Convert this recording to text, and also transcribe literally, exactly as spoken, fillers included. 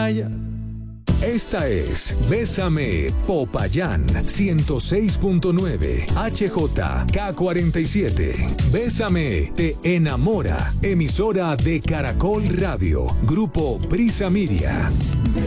vaya. Esta es Bésame, Popayán, ciento seis punto nueve, H J K cuarenta y siete. Bésame, te enamora. Emisora de Caracol Radio, Grupo Prisa Media.